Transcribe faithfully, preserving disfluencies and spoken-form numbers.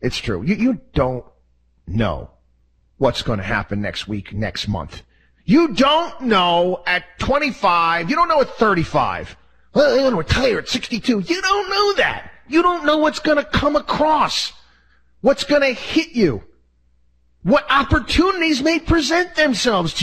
It's true. You, you don't know what's going to happen next week, next month. You don't know at twenty-five. You don't know at thirty-five. Well, I'm going to retire at sixty-two. You don't know that. You don't know what's going to come across, what's going to hit you, what opportunities may present themselves to you.